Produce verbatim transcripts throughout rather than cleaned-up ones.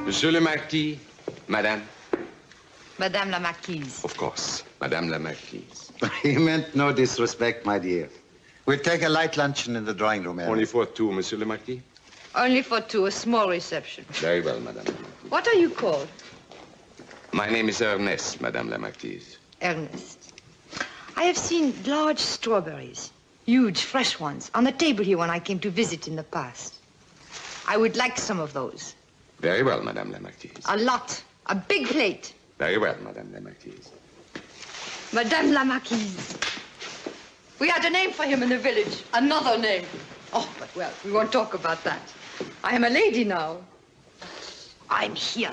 Monsieur le Marquis, Madame. Madame la Marquise. Of course, Madame la Marquise. He meant no disrespect, my dear. We'll take a light luncheon in the drawing room area. Only for two, Monsieur le Marquis? Only for two, a small reception. Very well, Madame. What are you called? My name is Ernest, Madame la Marquise. Ernest. I have seen large strawberries, huge, fresh ones, on the table here when I came to visit in the past. I would like some of those. Very well, Madame la Marquise. A lot. A big plate. Very well, Madame la Marquise. Madame la Marquise. We had a name for him in the village. Another name. Oh, but well, we won't talk about that. I am a lady now. I'm here.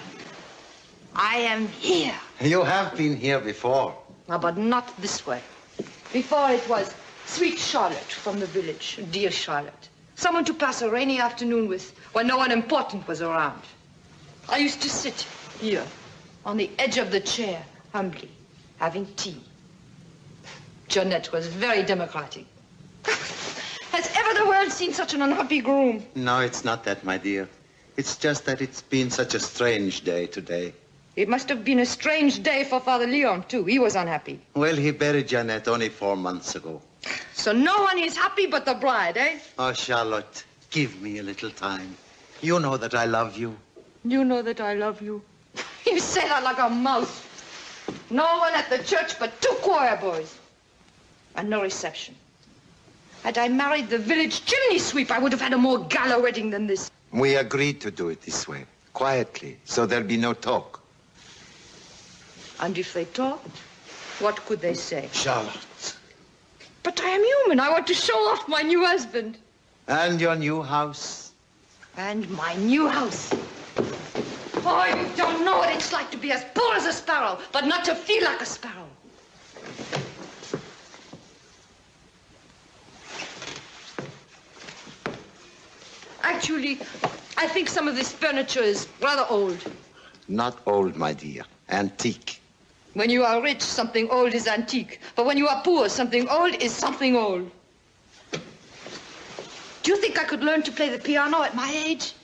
I am here. You have been here before. No, but not this way. Before it was sweet Charlotte from the village, dear Charlotte. Someone to pass a rainy afternoon with when no one important was around. I used to sit here on the edge of the chair, humbly, having tea. Jeanette was very democratic. Has ever the world seen such an unhappy groom? No, it's not that, my dear. It's just that it's been such a strange day today. It must have been a strange day for Father Leon, too. He was unhappy. Well, he buried Jeanette only four months ago. So no one is happy but the bride, eh? Oh, Charlotte, give me a little time. You know that I love you. You know that I love you. You say that like a mouse. No one at the church but two choir boys. And no reception. Had I married the village chimney sweep, I would have had a more gala wedding than this. We agreed to do it this way, quietly, so there'll be no talk. And if they talked, what could they say? Charlotte. But I am human. I want to show off my new husband. And your new house. And my new house. Oh, you don't know what it's like to be as poor as a sparrow, but not to feel like a sparrow. Actually, I think some of this furniture is rather old. Not old, my dear. Antique. When you are rich, something old is antique. But when you are poor, something old is something old. Do you think I could learn to play the piano at my age?